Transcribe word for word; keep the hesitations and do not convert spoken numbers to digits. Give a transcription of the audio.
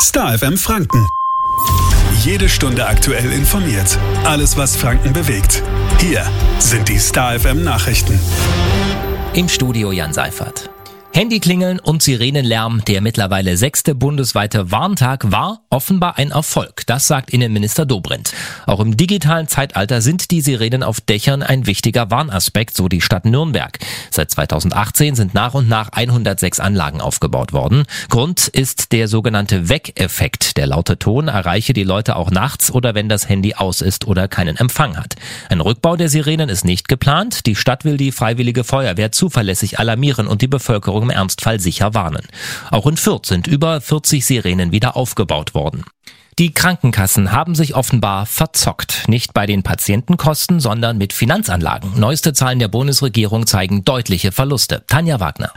Star F M Franken. Jede Stunde aktuell informiert. Alles, was Franken bewegt. Hier sind die Star F M Nachrichten. Im Studio Jan Seifert. Handyklingeln und Sirenenlärm, der mittlerweile sechste bundesweite Warntag war offenbar ein Erfolg. Das sagt Innenminister Dobrindt. Auch im digitalen Zeitalter sind die Sirenen auf Dächern ein wichtiger Warnaspekt, so die Stadt Nürnberg. Seit zweitausendachtzehn sind nach und nach hundertsechs Anlagen aufgebaut worden. Grund ist der sogenannte Weck-Effekt. Der laute Ton erreiche die Leute auch nachts oder wenn das Handy aus ist oder keinen Empfang hat. Ein Rückbau der Sirenen ist nicht geplant. Die Stadt will die Freiwillige Feuerwehr zuverlässig alarmieren und die Bevölkerung im Ernstfall sicher warnen. Auch in Fürth sind über vierzig Sirenen wieder aufgebaut worden. Die Krankenkassen haben sich offenbar verzockt. Nicht bei den Patientenkosten, sondern mit Finanzanlagen. Neueste Zahlen der Bundesregierung zeigen deutliche Verluste. Tanja Wagner.